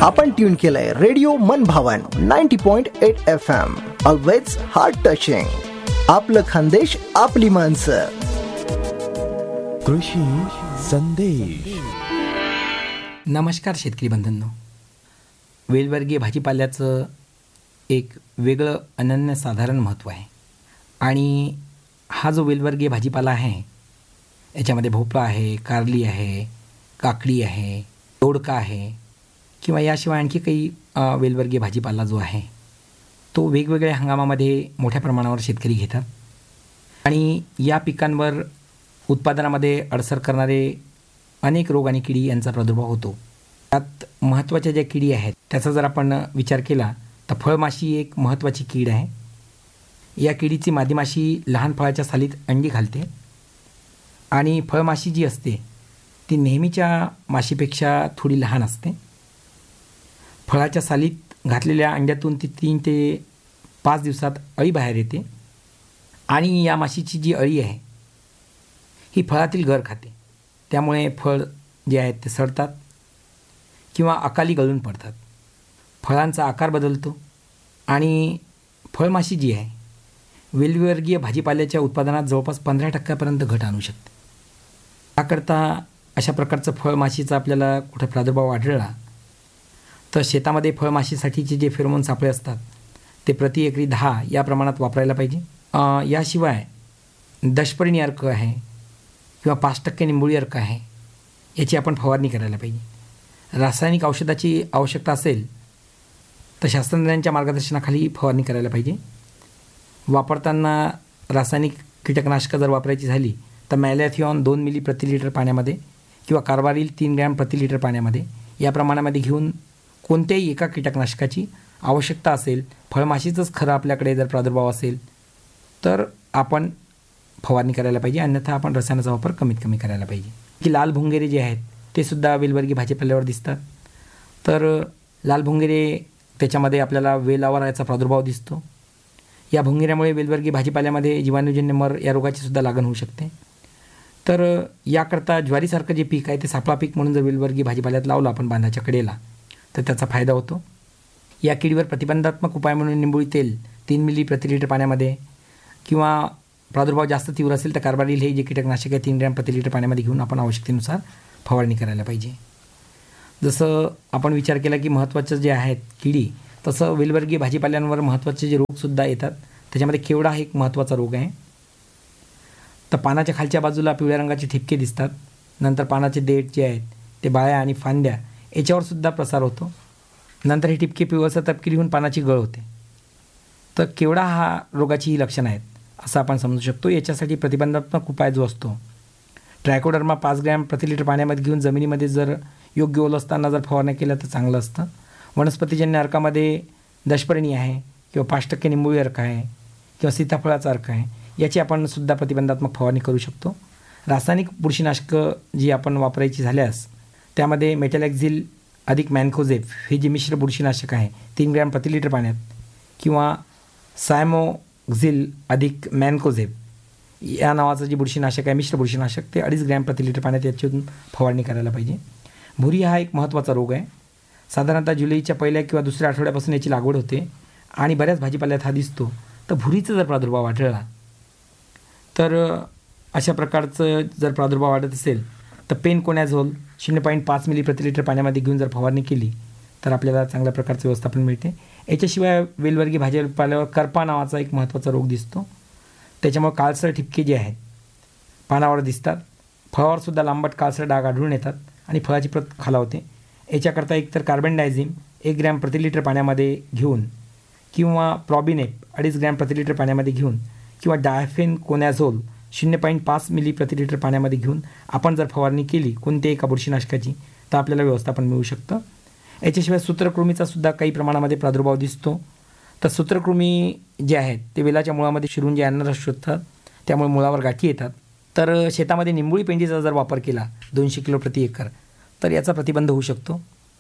आपण ट्यून केलंय रेडिओ मनभावन 90.8 FM. Always heart touching. आपलं खानदेश, आपली माणसं. कृषी संदेश. नमस्कार शेतकरी बंधूंनो. वेलवर्गीय भाजीपाल्याचं एक वेगळं अनन्यसाधारण महत्त्व आहे आणि हा जो वेलवर्गीय भाजीपाला आहे याच्यामध्ये भोपळा आहे, कारली आहे, काकडी आहे, दोडका आहे किंवा याशिवाय आणखी काही वेलवर्गीय भाजीपाला जो आहे तो वेगवेगळ्या हंगामामध्ये मोठ्या प्रमाणावर शेतकरी घेतात आणि या पिकांवर उत्पादनामध्ये अडसर करणारे अनेक रोग आणि किडी यांचा प्रादुर्भाव होतो. त्यात महत्त्वाच्या ज्या किडी आहेत त्याचा जर आपण विचार केला तर फळमाशी एक महत्त्वाची कीड आहे. या किडीची मादीमाशी लहान फळाच्या सालीत अंडी घालते आणि फळमाशी जी असते ती नेहमीच्या माशीपेक्षा थोडी लहान असते. फळाच्या सालीत घातलेल्या अंड्यातून ती 3 ते 5 दिवसात अळी बाहेर येते आणि या माशीची जी अळी आहे ही फळातील गर खाते. त्यामुळे फळ जे आहेत ते सडतात किंवा अकाली गळून पडतात. फळांचा आकार बदलतो आणि फळमाशी जी आहे वेलवर्गीय भाजीपाल्याच्या उत्पादनात जवळपास 15% घट आणू शकते. त्याकरता अशा प्रकारचं फळमाशीचा आपल्याला कुठं प्रादुर्भाव आढळला तर शेतामध्ये फळमाशीसाठीचे जे फेरोमोन सापळे असतात ते प्रति एकरी 10 या प्रमाणात वापरायला पाहिजे. याशिवाय दशपर्णी अर्क आहे किंवा 5% निंबोळी अर्क आहे याची आपण फवारणी करायला पाहिजे. रासायनिक औषधाची आवश्यकता असेल तर शास्त्रज्ञांच्या मार्गदर्शनाखाली फवारणी करायला पाहिजे. वापरताना रासायनिक कीटकनाशकं जर वापरायची झाली तर मॅलॅथिऑन 2 मिली प्रति लिटर पाण्यामध्ये किंवा कार्बारिल 3 ग्रॅम प्रति लिटर पाण्यामध्ये या प्रमाणामध्ये घेऊन कोणत्याही एका कीटकनाशकाची आवश्यकता असेल, फळमाशीचंच खरं आपल्याकडे जर प्रादुर्भाव असेल तर आपण फवारणी करायला पाहिजे. अन्यथा आपण रसायनाचा वापर कमीत कमी करायला पाहिजे. की लाल भुंगेरे जे आहेत ते सुद्धा वेलवर्गीय भाजीपाल्यावर दिसतात. तर लाल भुंगेरे त्याच्यामध्ये आपल्याला वेलावर याचा प्रादुर्भाव दिसतो. या भुंगेऱ्यामुळे वेलवर्गीय भाजीपाल्यामध्ये जीवाणूजन्य मर या रोगाची सुद्धा लागण होऊ शकते. तर याकरता ज्वारीसारखं जे पीक आहे ते सापळा पीक म्हणून जर वेलवर्गीय भाजीपाल्यात लावलं आपण बांधाच्या कडेला तर त्याचा फायदा होतो. या किडीवर प्रतिबंधात्मक उपाय म्हणून निंबोळी तेल 3 मिली प्रति लिटर पाण्यामध्ये किंवा प्रादुर्भाव जास्त तीव्र असेल तर कार्बारिल हे जे कीटकनाशक आहे 3 ग्रॅम प्रति लिटर पाण्यामध्ये घेऊन आपण आवश्यकतेनुसार फवारणी करायला पाहिजे. जसं आपण विचार केला की महत्त्वाचं जे आहेत किडी तसं वेलवर्गीय भाजीपाल्यांवर महत्त्वाचे जे रोगसुद्धा येतात त्याच्यामध्ये केवडा हा एक महत्त्वाचा रोग आहे. तर पानाच्या खालच्या बाजूला पिवळ्या रंगाचे ठिपके दिसतात. नंतर पानाचे देठ जे आहेत ते बाळ्या आणि फांद्या याच्यावरसुद्धा प्रसार होतो. नंतर हे ठिपके पिवळसर तपकिरी होऊन पानाची गळ होते. तर केवडा हा रोगाची ही लक्षणं आहेत असं आपण समजू शकतो. याच्यासाठी प्रतिबंधात्मक उपाय जो असतो ट्रायकोडर्मा 5 ग्रॅम प्रति लिटर पाण्यामध्ये घेऊन जमिनीमध्ये जर योग्य ओल असताना जर फवारण्या केल्या तर चांगलं असतं. वनस्पतीजन्य अर्कामध्ये दशपर्णी आहे किंवा 5% निंबोळी अर्क आहे किंवा सीताफळाचा अर्क आहे याची आपण सुद्धा प्रतिबंधात्मक फवारणी करू शकतो. रासायनिक बुरशीनाशकं जी आपण वापरायची झाल्यास त्यामध्ये मेटॅलॅक्झिल अधिक मॅनकोझेब हे जे मिश्र बुरशीनाशक आहे 3 ग्रॅम प्रति लिटर पाण्यात किंवा सायमोक्झिल अधिक मॅनकोझेब या नावाचं जे बुरशीनाशक आहे मिश्र बुरशीनाशक ते 2.5 ग्रॅम प्रति लिटर पाण्यात याच्यातून फवारणी करायला पाहिजे. भुरी हा एक महत्त्वाचा रोग आहे. साधारणतः जुलैच्या पहिल्या किंवा दुसऱ्या आठवड्यापासून याची लागवड होते आणि बऱ्याच भाजीपाल्यात हा दिसतो. तर भुरीचा जर प्रादुर्भाव आढळला तर अशा प्रकारचं जर प्रादुर्भाव वाढत असेल तर पेनकोनॅझोल 0.5 मिली प्रति लिटर पाण्यामध्ये घेऊन जर फवारणी केली तर आपल्याला चांगल्या प्रकारचं व्यवस्थापन मिळते. याच्याशिवाय वेलवर्गीय भाजीपाल्यावर करपा नावाचा एक महत्त्वाचा रोग दिसतो. त्याच्यामुळे काळसर ठिपके जे आहेत पानावर दिसतात. फळावरसुद्धा लांबट काळसर डाग आढळून येतात आणि फळाची प्रत खालावते. याच्याकरता एकतर कार्बनडायझिम 1 ग्रॅम प्रति लिटर पाण्यामध्ये घेऊन किंवा प्रॉबिनेप 2.5 ग्रॅम प्रति लिटर पाण्यामध्ये घेऊन किंवा डायफेनकोनॅझोल 0.5 मिली प्रति लिटर पाण्यामध्ये घेऊन आपण जर फवारणी केली कोणत्याही एका बुरशीनाशकाची तर आपल्याला व्यवस्थापन मिळू शकतं. याच्याशिवाय सूत्रकृमीचा सुद्धा काही प्रमाणामध्ये प्रादुर्भाव दिसतो. तर सूत्रकृमी जे आहेत ते वेलाच्या मुळामध्ये शिरून जे अन्नरस शोधतात त्यामुळे मुळावर गाठी येतात. तर शेतामध्ये निंबोळी पेंडीचा जर वापर केला 200 किलो प्रति एकर तर याचा प्रतिबंध होऊ शकतो.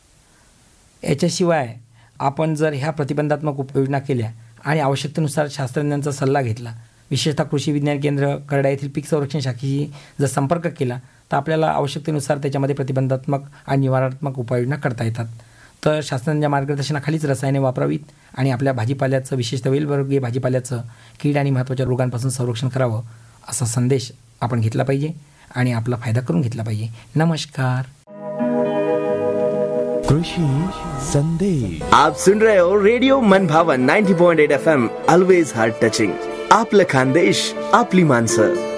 याच्याशिवाय आपण जर ह्या प्रतिबंधात्मक उपाययोजना केल्या आणि आवश्यकतेनुसार शास्त्रज्ञांचा सल्ला घेतला, विशेषतः कृषी विज्ञान केंद्र करडा येथील पीक संरक्षण शाखेशी जर संपर्क केला तर आपल्याला आवश्यकतेनुसार त्याच्यामध्ये प्रतिबंधात्मक आणि निवारणात्मक उपाययोजना करता येतात. तर शासनाच्या मार्गदर्शनाखालीच रसायने वापरावीत आणि आपल्या भाजीपाल्याचं, विशेषतः वेलवर्गीय भाजीपाल्याचं कीड आणि महत्त्वाच्या रोगांपासून संरक्षण करावं असा संदेश आपण घेतला पाहिजे आणि आपला फायदा करून घेतला पाहिजे. नमस्कार. कृषि संदेश. आप सुन रहे हो रेडिओ मन भावन 90.8 FM, ऑलवेज हार्ट टचिंग. आपलं खानदेश, आपली माणसं.